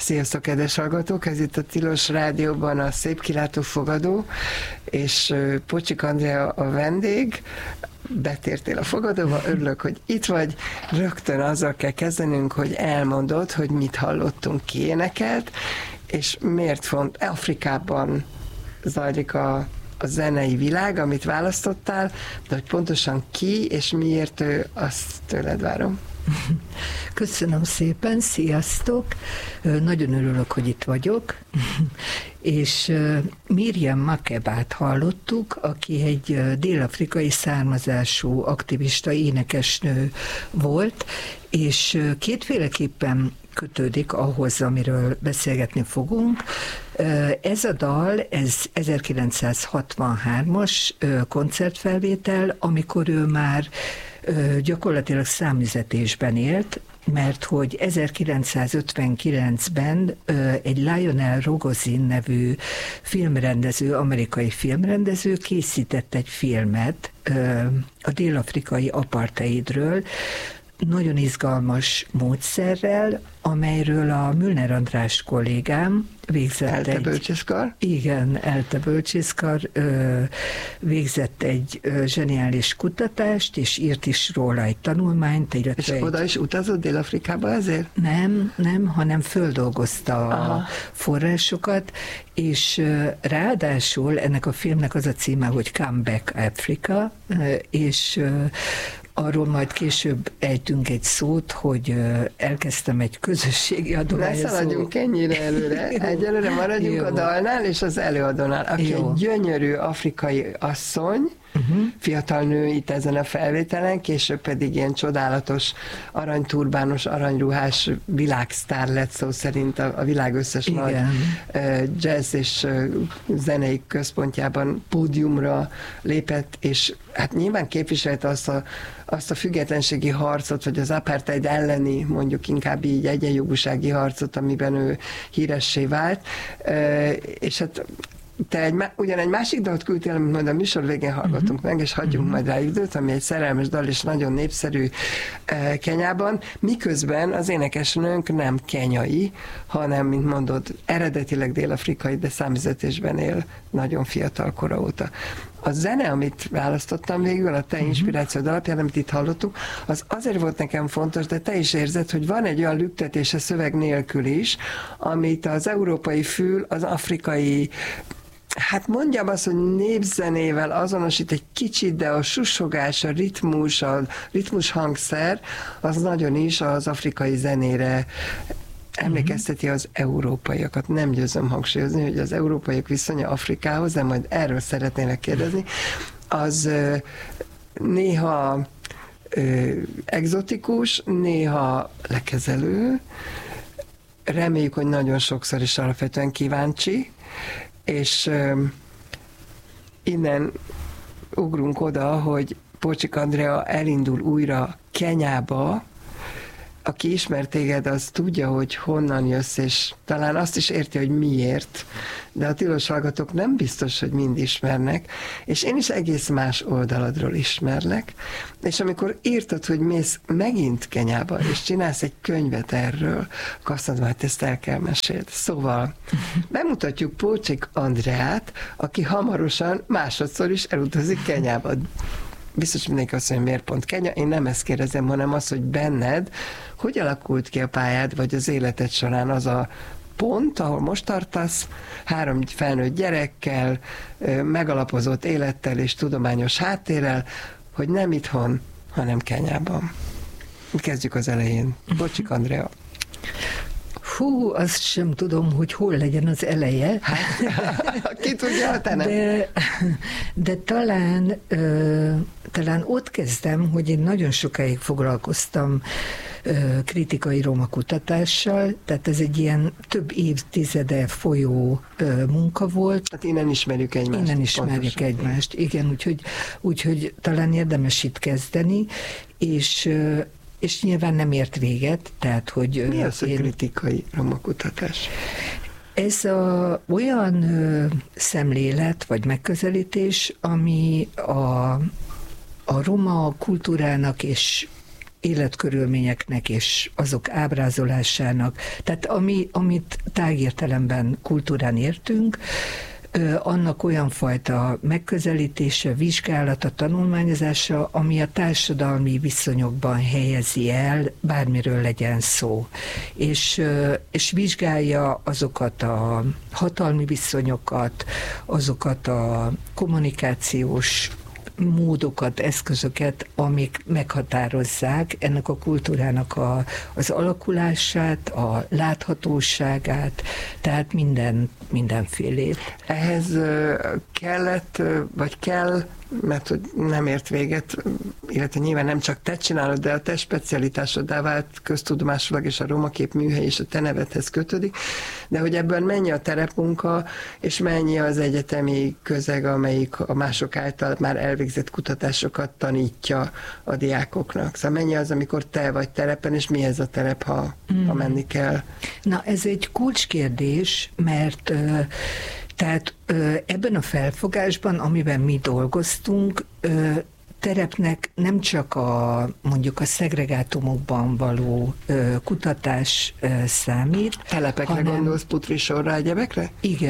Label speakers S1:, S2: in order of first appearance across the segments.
S1: Sziasztok, kedves hallgatók! Ez itt a Tilos Rádióban a Szép Kilátó Fogadó, és Pocsik Andrea a vendég. Betértél a fogadóba, örülök, hogy itt vagy. Rögtön azzal kell kezdenünk, hogy elmondod, hogy mit hallottunk, ki énekelt, és miért Afrikában zajlik a zenei világ, amit választottál, de hogy pontosan ki és miért ő, azt tőled várom.
S2: Köszönöm szépen, sziasztok! Nagyon örülök, hogy itt vagyok, és Miriam Makebát hallottuk, aki egy dél-afrikai származású aktivista, énekesnő volt, és kétféleképpen kötődik ahhoz, amiről beszélgetni fogunk. Ez a dal, ez 1963-as koncertfelvétel, amikor ő már gyakorlatilag számüzetésben élt, mert hogy 1959-ben egy Lionel Rogozin nevű filmrendező, amerikai filmrendező készített egy filmet a dél-afrikai apartheidről, nagyon izgalmas módszerrel, amelyről a Müller András kollégám végzett
S1: Elte Bölcsészkar?
S2: Igen, Elte Bölcsészkar végzett egy zseniális kutatást, és írt is róla egy tanulmányt.
S1: És oda is utazott Dél-Afrikába ezért?
S2: Nem, hanem földolgozta a forrásokat, és ráadásul ennek a filmnek az a címe, hogy Come Back Africa, és arról majd később ejtünk egy szót, hogy elkezdtem egy közösségi adományozó.
S1: Ne szaladjunk ennyire előre. Egyelőre maradjunk a dalnál és az előadónál, aki egy gyönyörű afrikai asszony, fiatal nő itt ezen a felvételen, később pedig ilyen csodálatos, aranyturbános, aranyruhás világsztár lett szó szerint a világ összes nagy jazz és zenei központjában pódiumra lépett, és hát nyilván képviselte azt a függetlenségi harcot, vagy az apartheid elleni, mondjuk inkább így egyenjogúsági harcot, amiben ő híressé vált, és hát te ugyan egy másik dalt küldtél, amit majd a műsor végén hallgatunk meg, és hagyjunk majd rá időt, ami egy szerelmes dal, és nagyon népszerű Kenyában, miközben az énekesnőnk nem kenyai, hanem, mint mondod, eredetileg dél-afrikai, de számüzetésben él nagyon fiatal kora óta. A zene, amit választottam végül, a te inspirációd alapján, amit itt hallottuk, az azért volt nekem fontos, de te is érzed, hogy van egy olyan lüktetése szöveg nélkül is, amit az európai fül az afrikai, hát mondjam azt, hogy népzenével azonosít egy kicsit, de a susogás, a ritmus hangszer, az nagyon is az afrikai zenére emlékezteti az európaiakat. Nem győzöm hangsúlyozni, hogy az európaiak viszonya Afrikához, de majd erről szeretnélek kérdezni, az néha egzotikus, néha lekezelő, reméljük, hogy nagyon sokszor is alapvetően kíváncsi, és innen ugrunk oda, hogy Pocsik Andrea elindul újra Kenyába. Aki ismer téged, az tudja, hogy honnan jössz, és talán azt is érti, hogy miért, de a tilos hallgatók nem biztos, hogy mind ismernek, és én is egész más oldaladról ismerlek, és amikor írtad, hogy mész megint Kenyába, és csinálsz egy könyvet erről, akkor azt mondom, hogy ezt el kell mesélni. Szóval bemutatjuk Pocsik Andreát, aki hamarosan másodszor is elutazik Kenyába. Biztos mindenki azt mondja, miért pont Kenya? Én nem ezt kérdezem, hanem az, hogy benned hogy alakult ki a pályád, vagy az életed során az a pont, ahol most tartasz, 3 felnőtt gyerekkel, megalapozott élettel és tudományos háttérrel, hogy nem itthon, hanem Kenyában. Kezdjük az elején. Pocsik Andrea.
S2: Hú, azt sem tudom, hogy hol legyen az eleje.
S1: Hát, ki tudja, te nem.
S2: De talán ott kezdem, hogy én nagyon sokáig foglalkoztam kritikai roma kutatással, tehát ez egy ilyen több évtizede folyó munka volt.
S1: Hát innen ismerjük egymást.
S2: Innen ismerjük egymást, igen, úgyhogy talán érdemes itt kezdeni, és nyilván nem ért véget, tehát hogy...
S1: Mi az, hogy kritikai romakutatás?
S2: Ez olyan szemlélet, vagy megközelítés, ami a roma kultúrának és életkörülményeknek és azok ábrázolásának, tehát amit tágértelemben kultúrán értünk, annak olyan fajta megközelítése, vizsgálata, tanulmányozása, ami a társadalmi viszonyokban helyezi el, bármiről legyen szó. És vizsgálja azokat a hatalmi viszonyokat, azokat a kommunikációs módokat, eszközöket, amik meghatározzák ennek a kultúrának az alakulását, a láthatóságát, tehát mindenfélét.
S1: Ehhez kellett, vagy kell, mert hogy nem ért véget, illetve nyilván nem csak te csinálod, de a te specialitásoddá vált köztudomásulag, és a Romakép műhely és a te nevedhez kötődik, de hogy ebben mennyi a terepmunka, és mennyi az egyetemi közeg, amelyik a mások által már elvégzett kutatásokat tanítja a diákoknak. Szóval mennyi az, amikor te vagy terepen, és mi ez a terep, ha menni kell?
S2: Na, ez egy kulcskérdés, mert tehát ebben a felfogásban, amiben mi dolgoztunk, terepnek nem csak mondjuk a szegregátumokban való kutatás számít.
S1: Telepekre gondolsz, Putri sorra, egyebekre?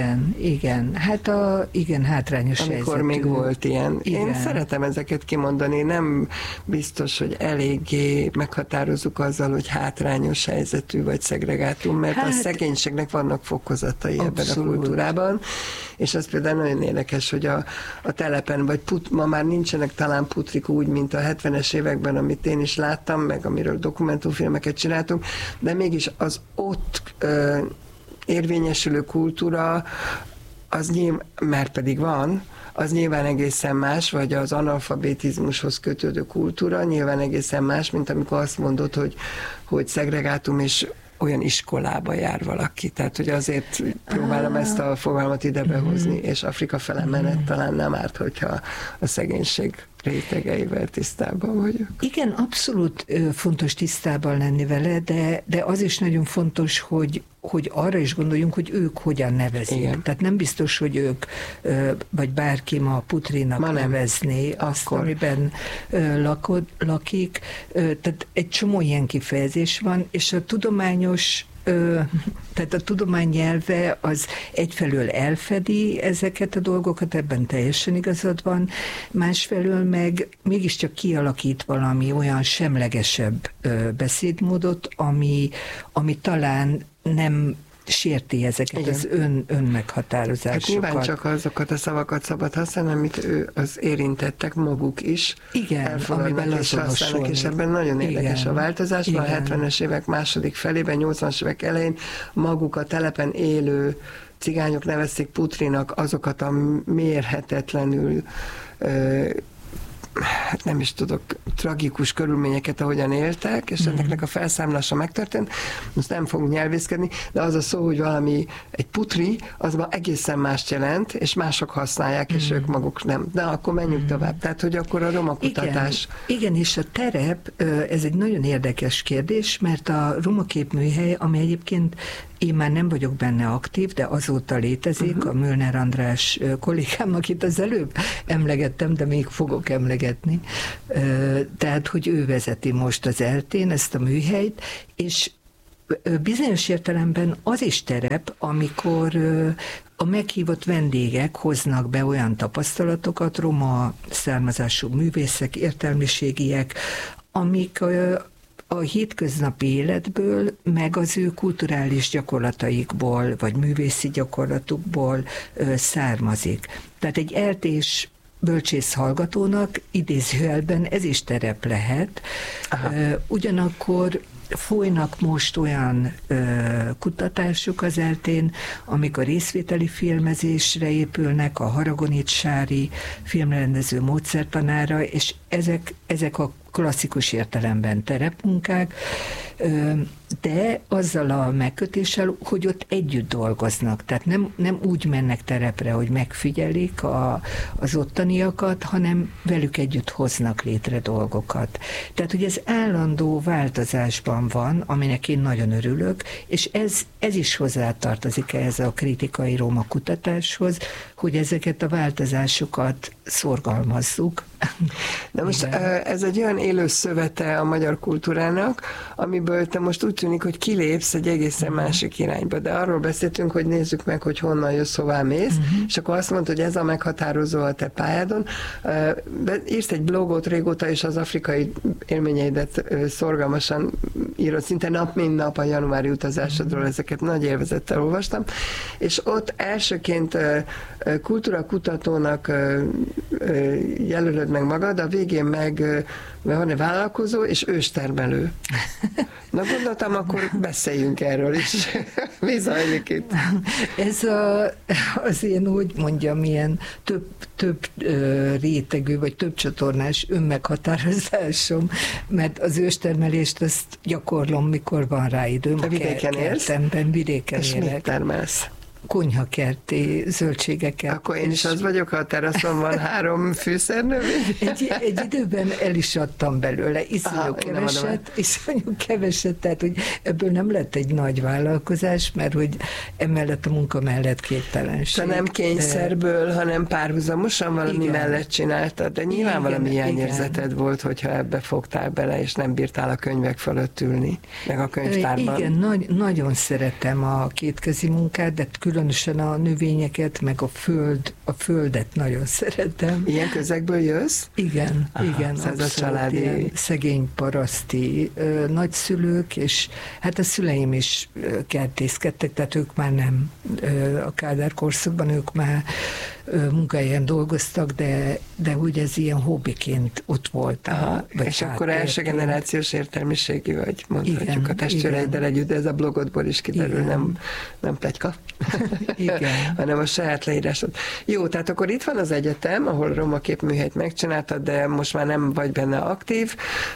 S2: Igen. Hát hátrányos
S1: amikor
S2: helyzetű.
S1: Amikor még volt ilyen.
S2: Igen.
S1: Én szeretem ezeket kimondani, nem biztos, hogy eléggé meghatározzuk azzal, hogy hátrányos helyzetű vagy szegregátum, mert a szegénységnek vannak fokozatai ebben a kultúrában, és az például nagyon érdekes, hogy a telepen, vagy ma már nincsenek talán putrik úgy, mint a 70-es években, amit én is láttam, meg amiről dokumentumfilmeket csináltunk, de mégis az ott érvényesülő kultúra, az mert pedig van, az nyilván egészen más, vagy az analfabetizmushoz kötődő kultúra nyilván egészen más, mint amikor azt mondod, hogy szegregátum és olyan iskolába jár valaki. Tehát, hogy azért próbálom ezt a fogalmat ide behozni, és Afrika fele menet talán nem árt, hogyha a szegénység rétegeivel tisztában vagyok.
S2: Igen, abszolút fontos tisztában lenni vele, de az is nagyon fontos, hogy arra is gondoljunk, hogy ők hogyan nevezik. Igen. Tehát nem biztos, hogy ők, vagy bárki ma Putrinak nevezné azt, amiben lakik. Tehát egy csomó ilyen kifejezés van, és a tudományos tehát a tudomány nyelve az egyfelől elfedi ezeket a dolgokat, ebben teljesen igazad van, másfelől meg mégiscsak kialakít valami olyan semlegesebb beszédmódot, ami talán nem sérti ezeket igen. az önmeghatározásokat.
S1: Hát nyilván csak azokat a szavakat szabad használni, amit az érintettek maguk is elfogadnak és használnak, és ebben nagyon érdekes a változás. A 70-es évek második felében, 80-as évek elején maguk a telepen élő cigányok nevezték Putrinak azokat a mérhetetlenül nem is tudok, tragikus körülményeket, ahogyan éltek, és ennek a felszámolása megtörtént. Most nem fogunk nyelvészkedni, de az a szó, hogy valami, egy putri, az ma egészen mást jelent, és mások használják, és ők maguk nem. De akkor menjünk tovább. Tehát, hogy akkor a roma kutatás.
S2: Igen, és a terep, ez egy nagyon érdekes kérdés, mert a Romakép műhely, ami egyébként én már nem vagyok benne aktív, de azóta létezik, a Mölner András kollégám, akit az előbb emlegettem, de még fogok emlegetni. Tehát, hogy ő vezeti most az ELTÉN ezt a műhelyt, és bizonyos értelemben az is terep, amikor a meghívott vendégek hoznak be olyan tapasztalatokat, roma származású művészek, értelmiségiek, amik a hétköznapi életből, meg az ő kulturális gyakorlataikból, vagy művészi gyakorlatukból származik. Tehát egy eltés bölcsész hallgatónak idézőjelben ez is terep lehet. Ugyanakkor folynak most olyan kutatások az ELTÉN, amik a részvételi filmezésre épülnek, a Haragonit-Sári filmrendező módszertanára, és ezek a klasszikus értelemben terepmunkák, de azzal a megkötéssel, hogy ott együtt dolgoznak. Tehát nem úgy mennek terepre, hogy megfigyelik az ottaniakat, hanem velük együtt hoznak létre dolgokat. Tehát, hogy ez állandó változásban van, aminek én nagyon örülök, és ez is hozzátartozik ehhez a kritikai roma kutatáshoz, hogy ezeket a változásokat szorgalmazzuk,
S1: De most ez egy olyan élő szövete a magyar kultúrának, amiből te most úgy tűnik, hogy kilépsz egy egészen másik irányba. De arról beszéltünk, hogy nézzük meg, hogy honnan jössz, hová mész, és akkor azt mondod, hogy ez a meghatározó a te pályádon. Írsz egy blogot régóta, és az afrikai élményeidet szorgalmasan írod, szinte nap mint nap a januári utazásodról, ezeket nagy élvezettel olvastam, és ott elsőként kultúrakutatónak jelölöd meg magad, a végén meg van egy vállalkozó és őstermelő. Na gondoltam, akkor beszéljünk erről is. Mi zajlik itt?
S2: Ez az én, úgy mondjam, ilyen több rétegű, vagy több csatornás önmeghatározásom, mert az őstermelést azt gyakorlom, mikor van rá időm.
S1: A vidéken élsz?
S2: Vidéken
S1: és
S2: élek.
S1: mit termelsz?
S2: Konyhakerti zöldségeket.
S1: Akkor én is az vagyok, ha a teraszon van 3 fűszernövény.
S2: Egy időben el is adtam belőle, iszonyú keveset, tehát hogy ebből nem lett egy nagy vállalkozás, mert hogy emellett a munka mellett képtelenség.
S1: Te nem kényszerből, hanem párhuzamosan valami mellett csináltad, de nyilván valami hiányérzeted volt, hogyha ebbe fogtál bele, és nem bírtál a könyvek fölött ülni, meg a könyvtárban.
S2: Igen, nagyon szeretem a kétkezi munkát, de különösen a növényeket, meg a földet nagyon szeretem.
S1: Ilyen közegből jössz?
S2: Igen, igen.
S1: Ez a családi...
S2: Szegény paraszti nagyszülők, és hát a szüleim is kertészkedtek, tehát ők már nem a Kádár korszakban, ők már munkahelyen dolgoztak, de úgy ez ilyen hobbiként ott volt.
S1: És akkor első generációs értelmiségi vagy, mondhatjuk a testvéreiddel együtt, de ez a blogodból is kiderül, nem pletyka, hanem a saját leírásod. Jó, tehát akkor itt van az egyetem, ahol Roma képműhelyt megcsináltad, de most már nem vagy benne aktív,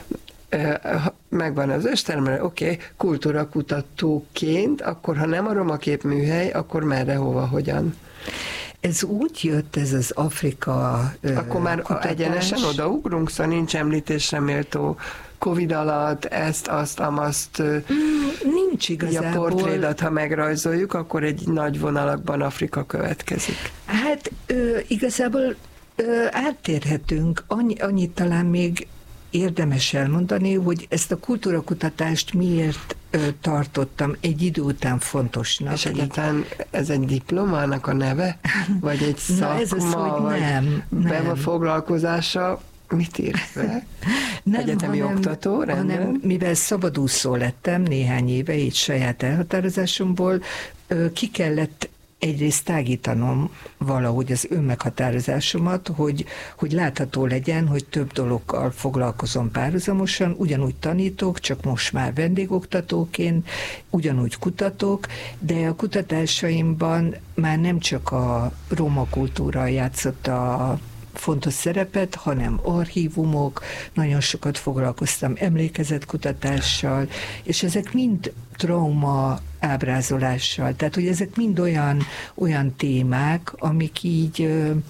S1: megvan az őstermelő, oké, kultúrakutatóként, akkor ha nem a Roma képműhely, akkor merre, hova, hogyan?
S2: Ez úgy jött, ez az Afrika
S1: akkor már
S2: kutatás.
S1: Egyenesen odaugrunk, szóval nincs említésre méltó Covid alatt, ezt, azt, amazt.
S2: Nincs igazából.
S1: A portrédat, ha megrajzoljuk, akkor egy nagy vonalakban Afrika következik.
S2: Hát igazából áttérhetünk. Annyit talán még érdemes elmondani, hogy ezt a kultúrakutatást miért tartottam egy idő után fontosnak.
S1: És egyáltalán ez egy diplomának a neve? Vagy egy szakma?
S2: Ez az, hogy nem.
S1: Foglalkozása? Mit írt be? Egyetemi oktató?
S2: Hanem mivel szabadúszó lettem néhány éve, így saját elhatározásomból, ki kellett egyrészt tágítanom valahogy az önmeghatározásomat, hogy látható legyen, hogy több dologgal foglalkozom párhuzamosan, ugyanúgy tanítok, csak most már vendégoktatóként, ugyanúgy kutatok, de a kutatásaimban már nem csak a roma kultúra játszott a fontos szerepet, hanem archívumok, nagyon sokat foglalkoztam emlékezetkutatással, és ezek mind trauma ábrázolással, tehát hogy ezek mind olyan témák, amik így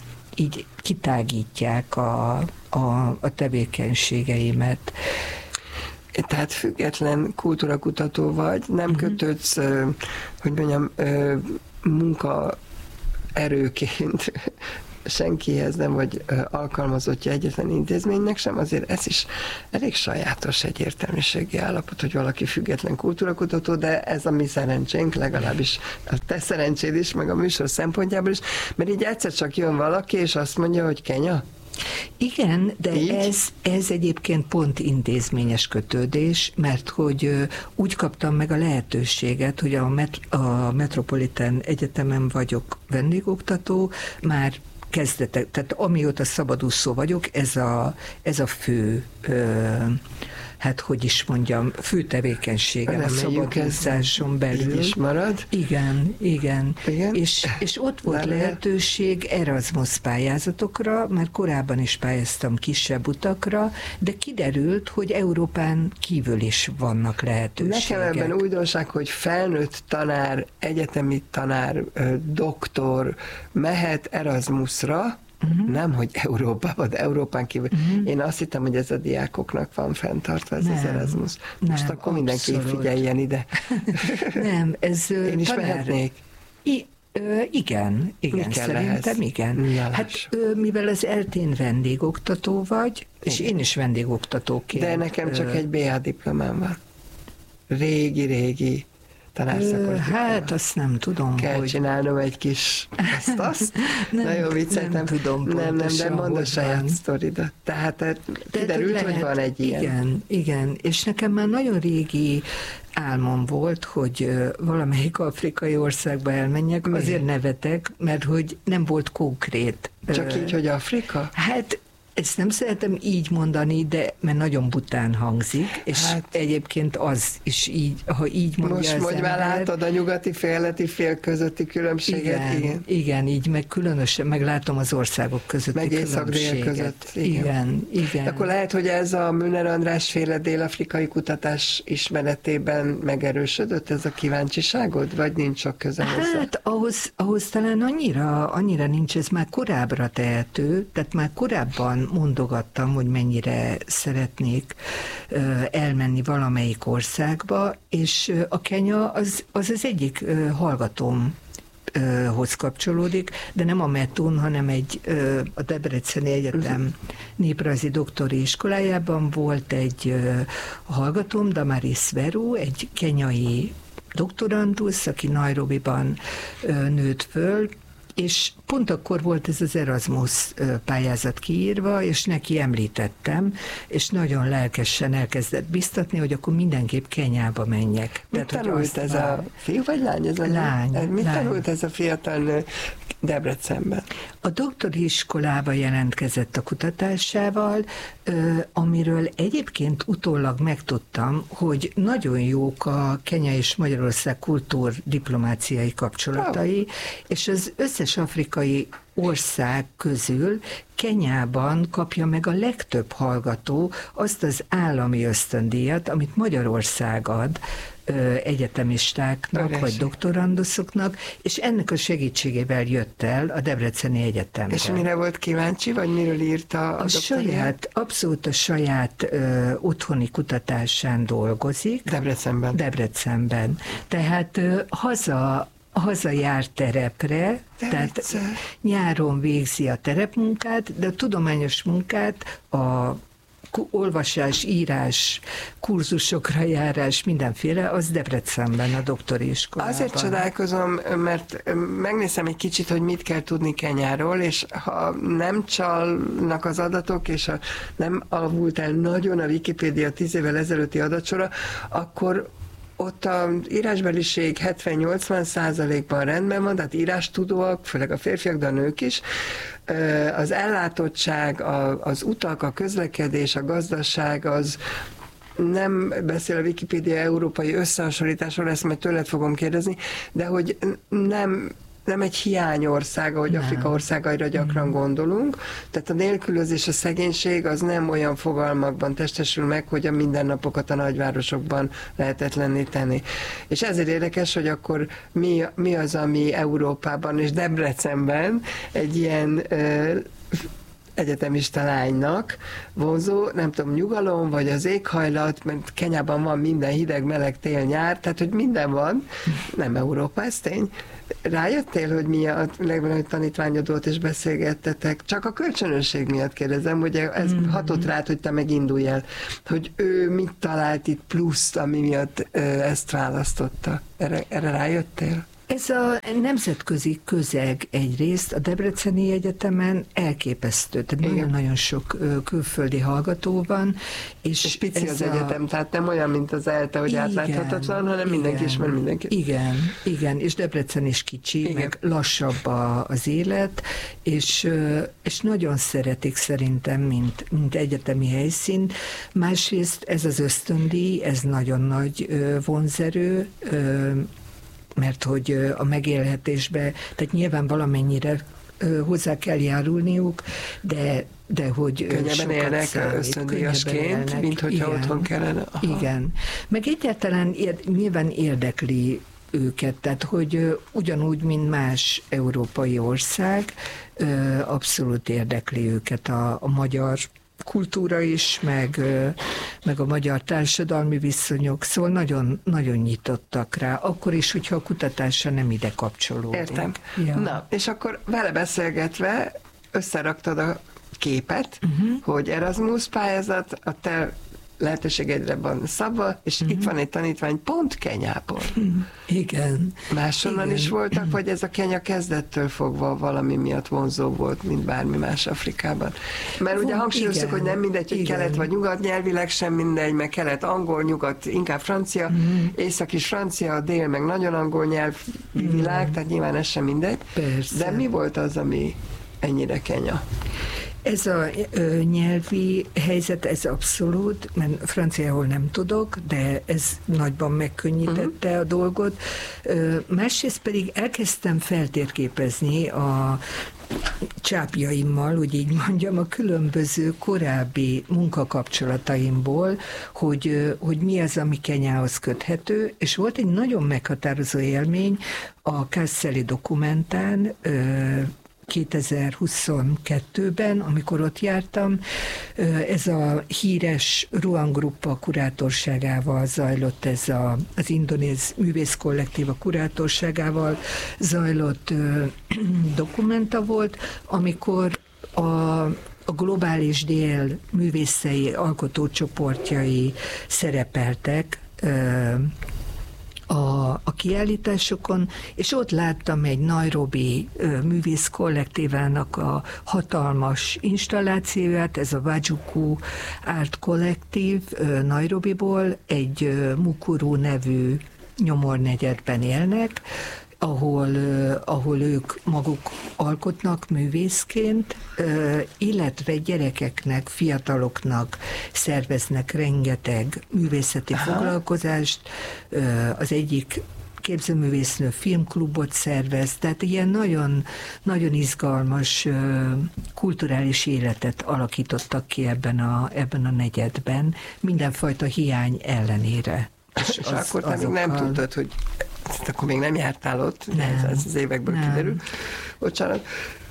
S2: kitágítják a tevékenységeimet.
S1: Tehát független kultúrakutató vagy, nem kötődsz, hogy mondjam, munkaerőként senkihez, nem vagy alkalmazottja egyetlen intézménynek sem, azért ez is elég sajátos egy értelmiségi állapot, hogy valaki független kultúrakutató, de ez a mi szerencsénk, legalábbis a te szerencséd is, meg a műsor szempontjából is, mert így egyszer csak jön valaki, és azt mondja, hogy Kenya?
S2: Igen, de ez egyébként pont intézményes kötődés, mert hogy úgy kaptam meg a lehetőséget, hogy a Metropolitan Egyetemen vagyok vendégoktató, már kezdetek, tehát amióta szabadúszó vagyok, ez a fő, hát hogy is mondjam, fő tevékenységem a szabadúszáson belül.
S1: Így is marad?
S2: Igen. És ott volt lehetőség Erasmus pályázatokra, mert korábban is pályáztam kisebb utakra, de kiderült, hogy Európán kívül is vannak lehetőségek.
S1: Nekem ebben újdonság, hogy felnőtt tanár, egyetemi tanár, doktor mehet Erasmusra, nem, hogy Európában, de Európán kívül. Én azt hittem, hogy ez a diákoknak van fenntartva, ez az Erasmus. Most akkor mindenki figyeljen ide.
S2: Nem, ez
S1: Én is mehetnék.
S2: Igen, szerintem igen. Hát mivel az eltén vendégoktató vagy, és én is vendégoktatóként.
S1: De nekem csak egy BA diplomám van. Régi tanárszakos
S2: hát azt nem tudom,
S1: kell csinálnom egy kis azt. Nagyon vicceltem.
S2: Nem tudom
S1: nem, de mondd a saját sztoridat. Tehát kiderült, hogy van egy ilyen.
S2: Igen, és nekem már nagyon régi álmom volt, hogy valamelyik afrikai országba elmenjek, azért nevetek, mert hogy nem volt konkrét.
S1: Csak így, hogy Afrika?
S2: Hát ezt nem szeretem így mondani, de mert nagyon bután hangzik, és egyébként az is így, ha így mondja
S1: most
S2: az
S1: mondj
S2: ember.
S1: Már látod a nyugati fél közötti különbséget?
S2: Igen, így meg különösen, meglátom az országok közötti
S1: meg
S2: különbséget.
S1: Között.
S2: Igen.
S1: Akkor lehet, hogy ez a Müller András féle dél-afrikai kutatás ismeretében megerősödött ez a kíváncsiságod, vagy nincs sok köze hozzá?
S2: Hát ahhoz talán annyira nincs, ez már korábbra tehető, tehát már korábban mondogattam, hogy mennyire szeretnék elmenni valamelyik országba, és a Kenya az egyik hallgatómhoz kapcsolódik, de nem a METUN, hanem a Debreceni Egyetem néprajzi doktori iskolájában volt egy hallgatóm, Damaris Veru, egy kenyai doktorandusz, aki Nairobiban nőtt föl, és pont akkor volt ez az Erasmus pályázat kiírva, és neki említettem, és nagyon lelkesen elkezdett biztatni, hogy akkor mindenképp Kenyába menjek.
S1: Mit tanult ez a fiú vagy lány?
S2: Lány.
S1: Mit tanult ez a fiatal nő Debrecenben?
S2: A doktori iskolába jelentkezett a kutatásával, amiről egyébként utólag megtudtam, hogy nagyon jók a Kenya és Magyarország kultúrdiplomáciai kapcsolatai, és az összes afrikai ország közül Kenyában kapja meg a legtöbb hallgató azt az állami ösztöndíjat, amit Magyarország ad egyetemistáknak, vagy doktoranduszoknak, és ennek a jött el a Debreceni Egyetemre.
S1: És mire volt kíváncsi, vagy miről írta a
S2: abszolút a saját otthoni kutatásán dolgozik. Debrecenben. Tehát hazajár terepre, tehát nyáron végzi a terepmunkát, de a tudományos munkát, a olvasás, írás, kurzusokra járás, mindenféle, az Debrecenben, a doktori iskolában.
S1: Azért csodálkozom, mert megnézem egy kicsit, hogy mit kell tudni Kenyáról, és ha nem csalnak az adatok, és nem alavult el nagyon a Wikipédia 10 évvel ezelőtti adatsora, akkor ott az írásbeliség 70-80%-ban rendben van, tehát írástudóak, főleg a férfiak, de a nők is. Az ellátottság, az utak, a közlekedés, a gazdaság, az nem beszél a Wikipédia európai összehasonlításról, ezt majd tőled fogom kérdezni, de hogy nem egy hiányország, ahogy Afrika országaira gyakran gondolunk. Tehát a nélkülözés, a szegénység az nem olyan fogalmakban testesül meg, hogy a mindennapokat a nagyvárosokban lehetetlenné tenni. És ezért érdekes, hogy akkor mi az, ami Európában és Debrecenben egy ilyen egyetemista lánynak vonzó, nem tudom, nyugalom, vagy az éghajlat, mert Kenyában van minden, hideg, meleg, tél, nyár, tehát, hogy minden van, nem Európa, ez tény. Rájöttél, hogy mi a legnagyobb tanítványodót és beszélgettetek? Csak a kölcsönösség miatt kérdezem, hogy ez hatott rád, hogy te megindulj el, hogy ő mit talált itt pluszt, ami miatt ezt választotta. Erre rájöttél?
S2: Ez a nemzetközi közeg egyrészt a Debreceni Egyetemen elképesztő, tehát nagyon-nagyon sok külföldi hallgató van. És
S1: pici az egyetem, tehát nem olyan, mint az ELTE, hogy átláthatatlan, hanem mindenki ismer mindenkit.
S2: Igen, és Debrecen is kicsi, meg lassabb az élet, és nagyon szeretik szerintem, mint egyetemi helyszín. Másrészt ez az ösztöndíj, ez nagyon nagy vonzerő, mert hogy a megélhetésbe, tehát nyilván valamennyire hozzá kell járulniuk, de hogy
S1: könnyebben élnek ösztöndíjasként, mint hogyha otthon kellene.
S2: Aha. Igen. Meg egyáltalán nyilván érdekli őket, tehát hogy ugyanúgy, mint más európai ország, abszolút érdekli őket a magyar kultúra is, meg a magyar társadalmi viszonyok, szóval nagyon, nagyon nyitottak rá, akkor is, hogyha a kutatása nem ide kapcsolódik.
S1: Értem.
S2: Ja.
S1: Na, és akkor vele beszélgetve összeraktad a képet, hogy Erasmus pályázat, a te lehetőségedre van szabva, és itt van egy tanítvány pont Kenyából.
S2: Igen.
S1: Máshonnan is voltak, vagy ez a Kenya kezdettől fogva valami miatt vonzó volt, mint bármi más Afrikában? Mert ugye hangsúlyoztuk, hogy nem mindegy, hogy kelet vagy nyugat, nyelvileg sem mindegy, meg kelet angol, nyugat inkább francia, észak is francia, dél meg nagyon angol nyelvi világ, tehát nyilván ez sem mindegy.
S2: Persze.
S1: De mi volt az, ami ennyire Kenya?
S2: Ez a nyelvi helyzet, ez abszolút, mert franciául nem tudok, de ez nagyban megkönnyítette a dolgot. Másrészt pedig elkezdtem feltérképezni a csápjaimmal, úgy így mondjam, a különböző korábbi munkakapcsolataimból, hogy mi az, ami Kenyához köthető, és volt egy nagyon meghatározó élmény a Kasseli dokumentán, 2022-ben, amikor ott jártam, ez a híres Ruan Gruppa kurátorságával zajlott, ez az indonéz művészkollektíva kurátorságával zajlott dokumenta volt, amikor a globális dél művészei alkotócsoportjai szerepeltek a kiállításokon, és ott láttam egy nairobi művész kollektívának a hatalmas installációját, ez a Wajuku Art Collective Nairobiból, egy Mukuru nevű nyomornegyedben élnek, ahol ők maguk alkotnak művészként, illetve gyerekeknek, fiataloknak szerveznek rengeteg művészeti foglalkozást. Az egyik képzőművésznő filmklubot szervez, tehát ilyen nagyon, nagyon izgalmas kulturális életet alakítottak ki ebben a negyedben, mindenfajta hiány ellenére.
S1: És akkor te még nem tudtad, hogy akkor még nem jártál ott, ez az évekből kiderül. Bocsánat.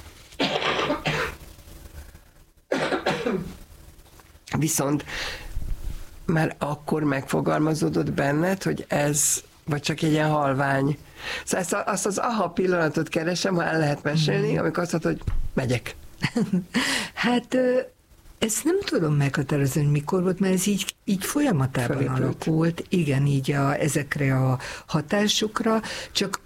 S1: Viszont már akkor megfogalmazódott benned, hogy ez, vagy csak egy ilyen halvány. Szóval azt az aha pillanatot keresem, ha el lehet mesélni, amikor azt mondod, hogy megyek.
S2: Hát ezt nem tudom meghatározni, hogy mikor volt, mert ez így folyamatában alakult, igen, így ezekre a hatásokra, csak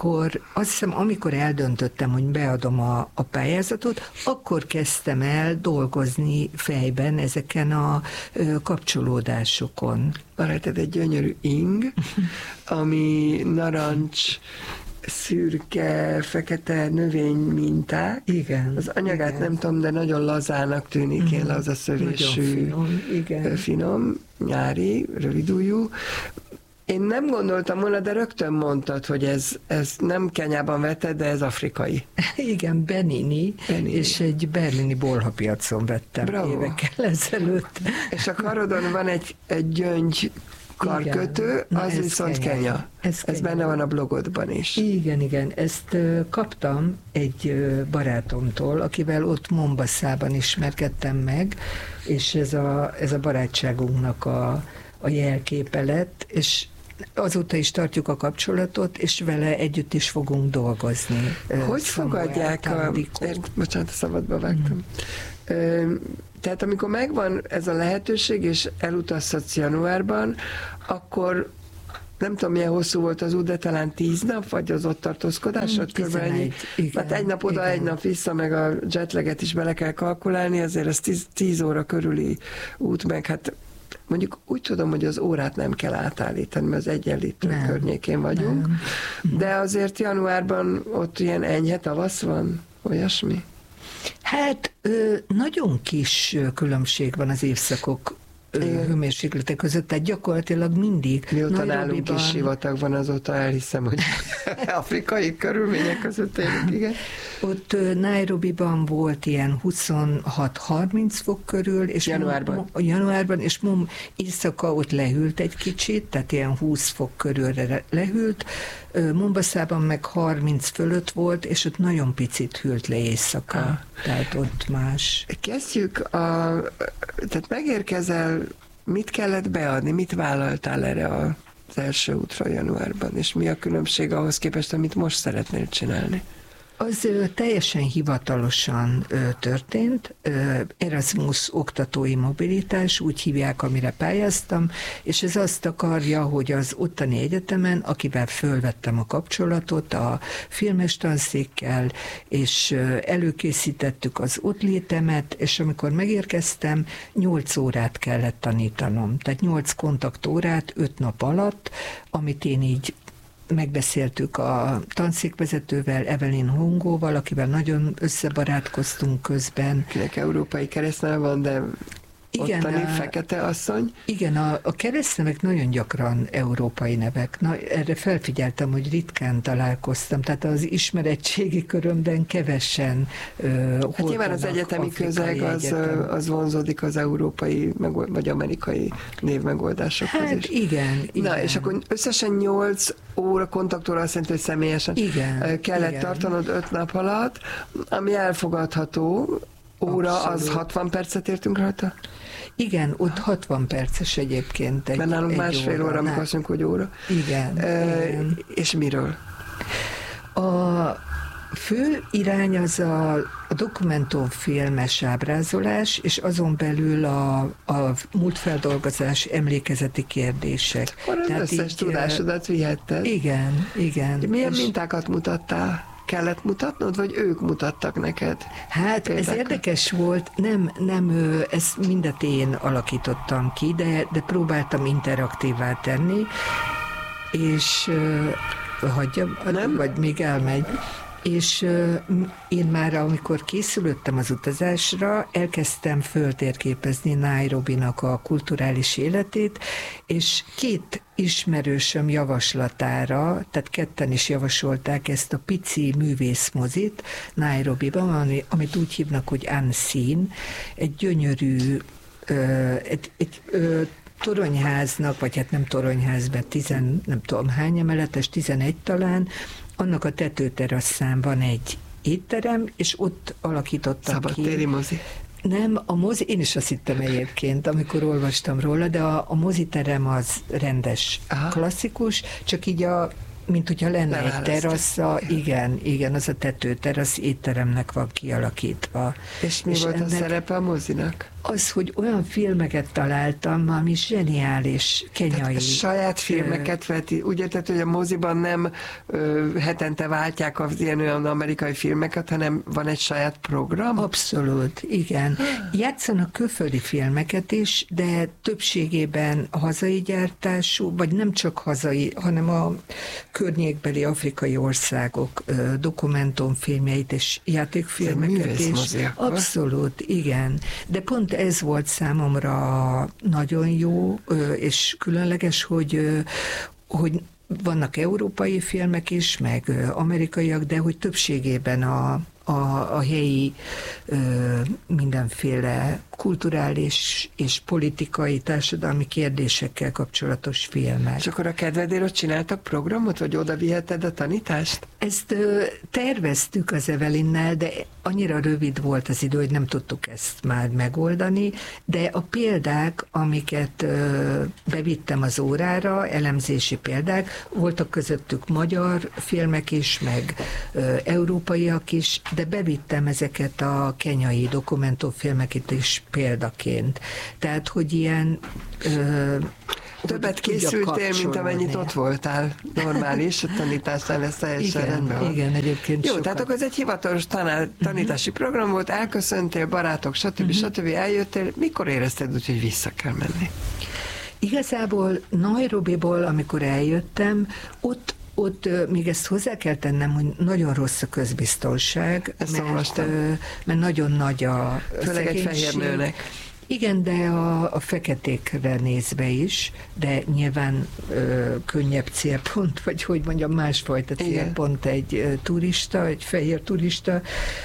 S2: amikor eldöntöttem, hogy beadom a pályázatot, akkor kezdtem el dolgozni fejben ezeken a kapcsolódásokon.
S1: Van rajtad egy gyönyörű ing, ami narancs, szürke, fekete növényminták.
S2: Igen.
S1: Az anyagát igen. Nem tudom, de nagyon lazának tűnik, ilyen lazaszövésű, finom, nyári, rövidújú. Én nem gondoltam volna, de rögtön mondtad, hogy ez nem Kenyában vetted, de ez afrikai.
S2: Igen, Benini, és egy berlini bolhapiacon vettem. Bravo. Évekkel ezelőtt.
S1: És a karodon van egy gyöngy karkötő, az viszont Kenya. Ez benne van a blogodban is.
S2: Igen. Ezt kaptam egy barátomtól, akivel ott Mombaszában ismerkedtem meg, és ez a barátságunknak a jelképe lett, és azóta is tartjuk a kapcsolatot, és vele együtt is fogunk dolgozni.
S1: Hogy fogadják bocsánat, szabadba vágtam. Tehát amikor megvan ez a lehetőség, és elutazhatsz januárban, akkor nem tudom, milyen hosszú volt az út, de talán 10 nap, vagy az ott tartózkodásod?
S2: 11,
S1: hát egy nap oda, egy nap vissza, meg a jetlaget is bele kell kalkulálni, azért ez 10 óra körüli út, meg hát mondjuk úgy tudom, hogy az órát nem kell átállítani, mert az Egyenlítő környékén vagyunk, de azért januárban ott ilyen enyhe tavasz van, olyasmi?
S2: Hát nagyon kis különbség van az évszakok hőmérséklete között, tehát gyakorlatilag mindig.
S1: Mióta nálunk is sivatag van, azóta elhiszem, hogy afrikai körülmények között élünk, igen.
S2: Ott Nairobiban volt ilyen 26-30 fok körül, és januárban, és éjszaka ott lehűlt egy kicsit, tehát ilyen 20 fok körülre lehűlt, Mombaszában meg 30 fölött volt, és ott nagyon picit hűlt le éjszaka, tehát ott más.
S1: Kezdjük, tehát megérkezel, mit kellett beadni, mit vállaltál erre az első útra januárban, és mi a különbség ahhoz képest, amit most szeretnél csinálni?
S2: Az teljesen hivatalosan történt. Erasmus oktatói mobilitás, úgy hívják, amire pályáztam, és ez azt akarja, hogy az ottani egyetemen, akivel fölvettem a kapcsolatot a filmes tanszékkel, és előkészítettük az ott létemet, és amikor megérkeztem, 8 órát kellett tanítanom. Tehát 8 kontaktórát 5 nap alatt, amit én így megbeszéltük a tanszékvezetővel, Evelyn Hongóval, akivel nagyon összebarátkoztunk közben.
S1: Akinek európai keresztneve van, de igen, ottani fekete asszony.
S2: Igen, a keresztnevek nagyon gyakran európai nevek. Na, erre felfigyeltem, hogy ritkán találkoztam, tehát az ismeretségi körömben kevesen
S1: hát nyilván az egyetemi közeg az vonzódik az európai vagy amerikai névmegoldásokhoz
S2: hát
S1: is.
S2: Igen.
S1: Na, és akkor összesen 8 óra kontaktóra azt jelenti, hogy személyesen kellett tartanod 5 nap alatt, ami elfogadható. Óra, abszolút. Az 60 percet értünk rajta?
S2: Igen, ott 60 perces egyébként.
S1: Mert nálunk másfél óra, amikor azt mondjuk, hogy óra.
S2: Igen. Igen.
S1: És miről?
S2: A fő irány az a dokumentumfilmes ábrázolás, és azon belül a múltfeldolgozás, emlékezeti kérdések.
S1: Az összes tudásodat vihetted.
S2: Igen.
S1: Milyen mintákat mutattál? Kellett mutatnod, vagy ők mutattak neked?
S2: Hát például? Ez érdekes volt, nem ezt mindet én alakítottam ki, de próbáltam interaktívvá tenni, és hagyjam, nem? Vagy még elmegy. És én már, amikor készülöttem az utazásra, elkezdtem föltérképezni Nairobinak a kulturális életét, és 2 ismerősöm javaslatára, tehát ketten is javasolták ezt a pici művészmozit Nairobiban, amit úgy hívnak, hogy Unseen, egy gyönyörű, egy toronyháznak, vagy hát nem toronyházban, nem tudom hány emeletes, 11 talán, annak a tetőterasszán van egy étterem, és ott alakítottam
S1: szabadtéri mozi.
S2: Nem, a mozi, én is azt hittem egyébként, amikor olvastam róla, de a moziterem az rendes, klasszikus, csak így mint hogyha lenne egy terasza, igen, az a tetőterasz étteremnek van kialakítva.
S1: És mi volt a szerepe a mozinak?
S2: Az, hogy olyan filmeket találtam, ami zseniális, kenyai. Tehát
S1: saját filmeket veti. Úgy érted, hogy a moziban nem hetente váltják az ilyen-olyan amerikai filmeket, hanem van egy saját program?
S2: Abszolút, igen. Játszanak külföldi filmeket is, de többségében hazai gyártású, vagy nem csak hazai, hanem a környékbeli afrikai országok dokumentumfilmjeit és játékfilmeket is. Abszolút, igen. De pont ez volt számomra nagyon jó és különleges, hogy vannak európai filmek is, meg amerikaiak, de hogy többségében a helyi mindenféle kulturális és politikai, társadalmi kérdésekkel kapcsolatos filmek.
S1: És akkor a kedvedért csináltak programot, vagy oda viheted a tanítást?
S2: Ezt terveztük az Evelynnel, de annyira rövid volt az idő, hogy nem tudtuk ezt már megoldani, de a példák, amiket bevittem az órára, elemzési példák, voltak közöttük magyar filmek is, meg európaiak is, de bevittem ezeket a kenyai dokumentumfilmeket is példaként. Tehát, hogy ilyen...
S1: Többet készültél, mint amennyit ott voltál. Normális, a tanításnál ez teljesen rendben van.
S2: Igen, egyébként
S1: jó,
S2: sokat.
S1: tehát akkor ez egy hivatalos tanítási program volt, elköszöntél, barátok, stb. Eljöttél. Mikor érezted úgy, hogy vissza kell menni?
S2: Igazából Nairobiból, amikor eljöttem, ott még ezt hozzá kell tennem, hogy nagyon rossz a közbiztonság, mert nagyon nagy a
S1: főleg egy fehér nőnek.
S2: Igen, de a feketékre nézve is, de nyilván könnyebb célpont, vagy hogy mondjam, másfajta célpont egy turista, egy fehér turista,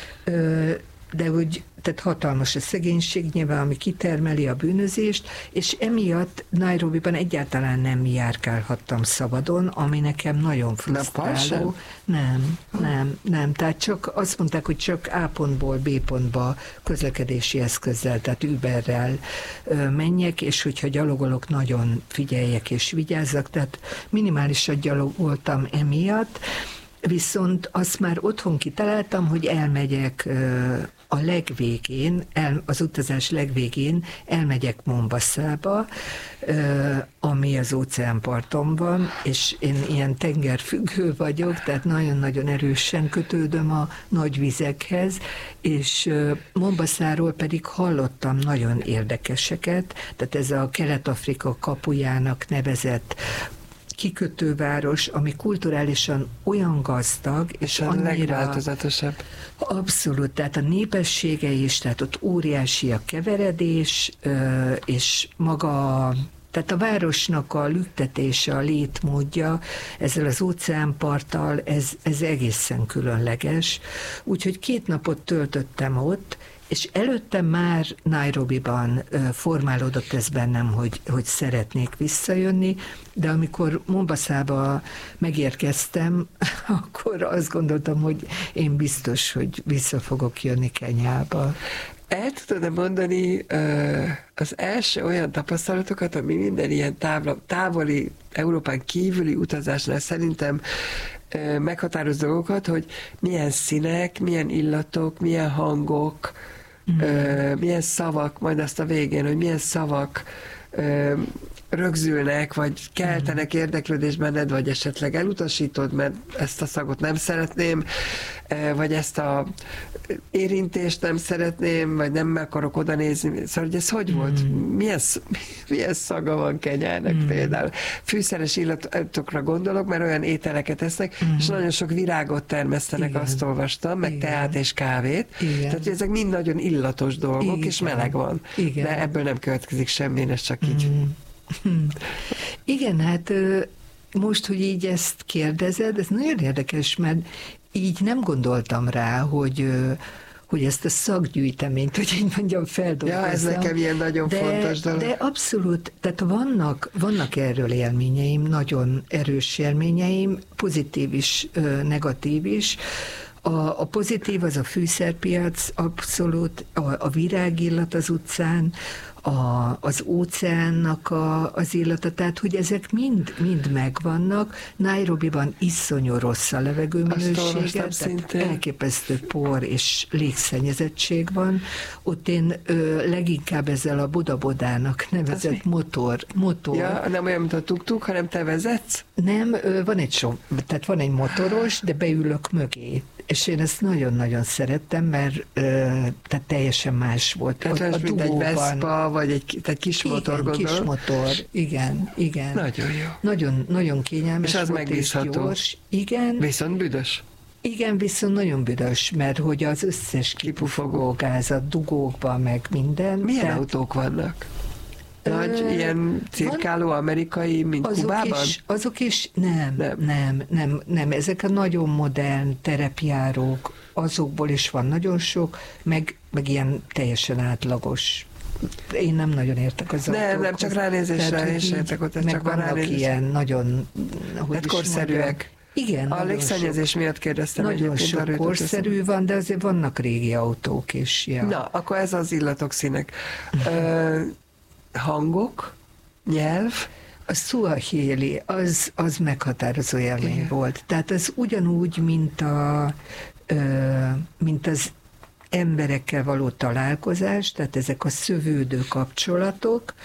S2: de úgy, tehát hatalmas a szegénység nyilván, ami kitermeli a bűnözést, és emiatt Nairobiban egyáltalán nem járkálhattam szabadon, ami nekem nagyon frusztráló. Nem. Tehát csak azt mondták, hogy csak A pontból B pontba közlekedési eszközzel, tehát Uberrel menjek, és hogyha gyalogolok, nagyon figyeljek és vigyázzak, tehát minimálisan gyalogoltam emiatt, viszont azt már otthon kitaláltam, hogy elmegyek a legvégén, az utazás legvégén elmegyek Mombasszába, ami az óceánparton van, és én ilyen tengerfüggő vagyok, tehát nagyon-nagyon erősen kötődöm a nagy vizekhez, és Mombasszáról pedig hallottam nagyon érdekeseket, tehát ez a Kelet-Afrika kapujának nevezett kikötőváros, ami kulturálisan olyan gazdag, és
S1: a
S2: annyira
S1: legváltozatosabb.
S2: Abszolút, tehát a népessége is, tehát ott óriási a keveredés, és maga, tehát a városnak a lüktetése, a létmódja ezzel az óceánparttal, ez egészen különleges. Úgyhogy 2 napot töltöttem ott, és előtte már Nairobiban formálódott ez bennem, hogy szeretnék visszajönni, de amikor Mombasszába megérkeztem, akkor azt gondoltam, hogy én biztos, hogy vissza fogok jönni Kenyába.
S1: El tudod-e mondani az első olyan tapasztalatokat, ami minden ilyen távoli, Európán kívüli utazásnál szerintem meghatároz dolgokat, hogy milyen színek, milyen illatok, milyen hangok, milyen szavak, majd azt a végén, hogy milyen szavak rögzülnek, vagy keltenek érdeklődés benned, vagy esetleg elutasítod, mert ezt a szagot nem szeretném, vagy ezt a érintést nem szeretném, vagy nem akarok oda nézni. Szóval, hogy ez hogy volt? Milyen szaga van Kenyának például? Fűszeres illatokra gondolok, mert olyan ételeket esznek, és nagyon sok virágot termesztenek, igen, azt olvastam, meg teát és kávét. Igen. Tehát ezek mind nagyon illatos dolgok, igen, és meleg van. Igen. De ebből nem következik semmi, ez csak így.
S2: Igen, hát most, hogy így ezt kérdezed, ez nagyon érdekes, mert így nem gondoltam rá, hogy ezt a szakgyűjteményt, hogy így mondjam, feldolgozzam.
S1: Ja, ez nekem ilyen nagyon fontos dolog.
S2: De abszolút, tehát vannak erről élményeim, nagyon erős élményeim, pozitív is, negatív is. A pozitív az a fűszerpiac, abszolút, a virágillat az utcán, az óceánnak az illata, tehát hogy ezek mind megvannak. Nairobiban iszonyú rossz a levegőminősége, tehát elképesztő por és légszennyezettség van. Ott én leginkább ezzel a bodabodának nevezett motor.
S1: Ja, nem olyan, mint a tuk-tuk, hanem te vezetsz?
S2: Nem, van egy motoros, de beülök mögé. És én ezt nagyon-nagyon szerettem, mert tehát teljesen más volt.
S1: Tehát mint egy Vespa, vagy egy kis motor,
S2: igen,
S1: gondolom.
S2: Kis motor, igen.
S1: Nagyon jó.
S2: Nagyon kényelmes.
S1: És az megbízható.
S2: Gyors. Igen.
S1: Viszont büdös.
S2: Igen, viszont nagyon büdös, mert hogy az összes kipufogó gáz a dugókban, meg minden.
S1: Milyen autók vannak? Nagy, ilyen cirkáló amerikai, mint Kubában?
S2: Azok is nem. Ezek a nagyon modern terepjárók, azokból is van nagyon sok, meg ilyen teljesen átlagos. Én nem nagyon értek az autókhoz.
S1: Nem, csak ránézésre is értek ott, csak a ránézésre.
S2: Ilyen nagyon,
S1: hát korszerűek.
S2: Igen,
S1: a légszennyezés miatt kérdeztem.
S2: Nagyon sok korszerű van, de azért vannak régi autók is. Ja.
S1: Na, akkor ez az illatok, színek. Hangok, nyelv.
S2: A Suahili, az meghatározó élmény volt. Tehát az ugyanúgy, mint az emberekkel való találkozás, tehát ezek a szövődő kapcsolatok,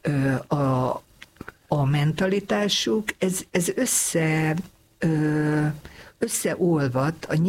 S2: a mentalitásuk, ez összeolvadt a